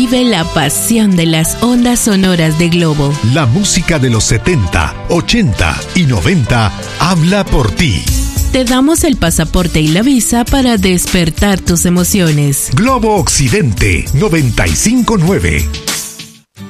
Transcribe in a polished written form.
Vive la pasión de las ondas sonoras de Globo. La música de los 70, 80 y 90 habla por ti. Te damos el pasaporte y la visa para despertar tus emociones. Globo Occidente 95.9.